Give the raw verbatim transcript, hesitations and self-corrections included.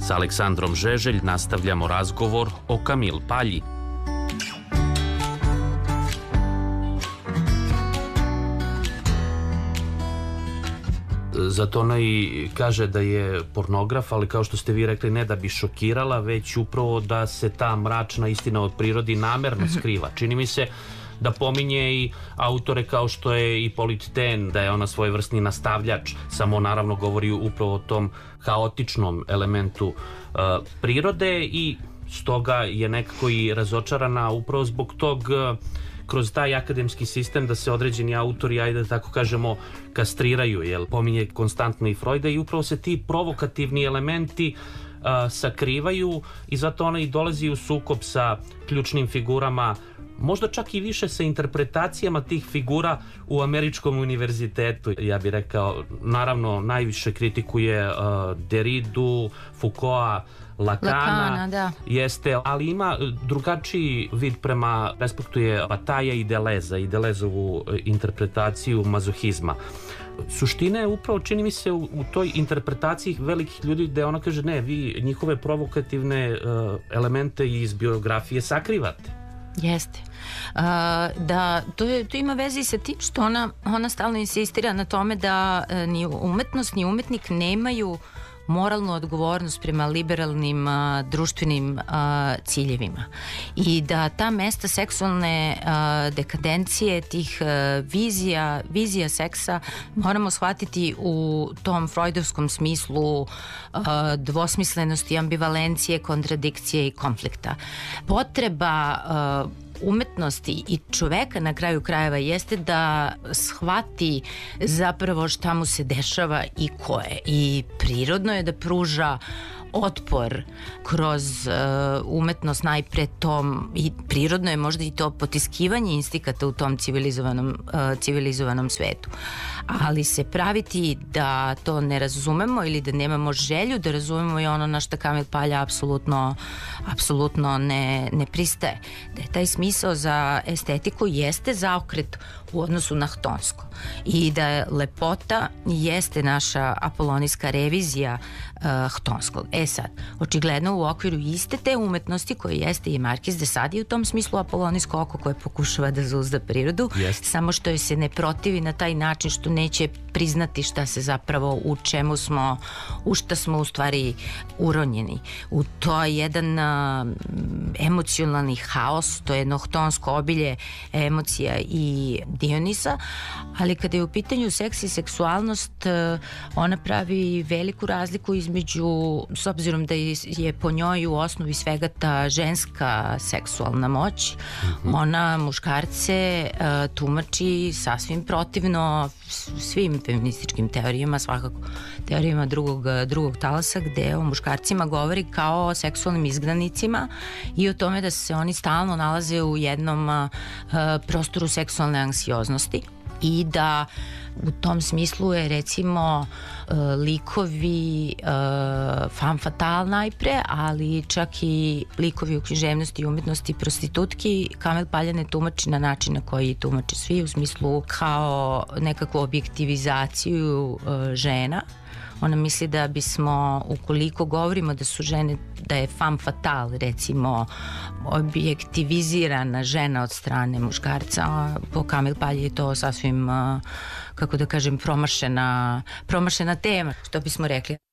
Sa Aleksandrom Žeželj nastavljamo razgovor o Kamil Palji. Zato ona i kaže da je pornograf, ali kao što ste vi rekli, ne da bi šokirala, već upravo da se ta mračna istina od prirodi namerno skriva. Čini mi se da pominje i autore kao što je Hippolyte Taine, da je ona svojevrsni nastavljač, samo naravno govori upravo o tom haotičnom elementu uh, prirode i stoga je nekako i razočarana upravo zbog tog uh, kroz taj akademski sistem da se određeni autori, ajde da tako kažemo, kastriraju, jel? Pominje konstantno i Freuda i upravo se ti provokativni elementi uh, sakrivaju i zato ona i dolazi u sukob sa ključnim figurama, možda čak i više sa interpretacijama tih figura u američkom univerzitetu. Ja bih rekao, naravno, najviše kritikuje uh, Derridu, Foucaulta, Lacana, Lacana, da. Jeste, ali ima drugačiji vid prema, respektuje Bataja i Deleza i Delezovu interpretaciju mazohizma. Suština je upravo, čini mi se, u, u toj interpretaciji velikih ljudi gde ona kaže ne, vi njihove provokativne uh, elemente iz biografije sakrivate. Jeste. Uh, da, to, je, to ima veze i sa tim što ona, ona stalno insistira na tome da uh, ni umetnost ni umetnik nemaju moralnu odgovornost prema liberalnim a, društvenim a, ciljevima i da ta mesta seksualne a, dekadencije, tih a, vizija, vizija seksa moramo shvatiti u tom freudovskom smislu a, dvosmislenosti, ambivalencije, kontradikcije i konflikta. Potreba a, umetnosti i čoveka na kraju krajeva jeste da shvati zapravo šta mu se dešava i ko je. I prirodno je da pruža otpor kroz uh, umetnost najpre tom, i prirodno je možda i to potiskivanje instikata u tom civilizovanom, uh, civilizovanom svetu. Ali se praviti da to ne razumemo ili da nemamo želju da razumemo je ono na što Kamil Palja apsolutno, apsolutno ne, ne pristaje. Da je taj smisao za estetiku jeste zaokret u odnosu na htonsko i da lepota jeste naša apolonijska revizija uh, htonskog. E sad, očigledno u okviru iste te umetnosti koje jeste i Marquis de Sade i u tom smislu apolonijsko oko koje pokušava da zauzda prirodu, yes. Samo što joj se ne protivi na taj način što neće priznati šta se zapravo, u čemu smo, u šta smo u stvari uronjeni. U to je jedan uh, emocionalni haos, to je jedno htonsko obilje emocija i Dionisa, ali kada je u pitanju seks i seksualnost, ona pravi veliku razliku između, s obzirom da je po njoj u osnovi svega ta ženska seksualna moć, mm-hmm. ona muškarce uh, tumači sasvim protivno svim feminističkim teorijama, svakako teorijama drugog, drugog talasa, gde o muškarcima govori kao o seksualnim izgnanicima i o tome da se oni stalno nalaze u jednom uh, prostoru seksualne anksioznosti i da u tom smislu je recimo uh, likovi uh, femme fatale najpre, ali čak i likovi u književnosti i umetnosti prostitutki Kamil Palja ne tumači na način na koji tumače svi, u smislu kao nekakvu objektivizaciju uh, žena. Ona misli da bismo, ukoliko govorimo da su žene, da je femme fatale recimo objektivizirana žena od strane muškarca, po Kamil Palji je to sasvim, kako da kažem, promašena, promašena tema, što bismo rekli.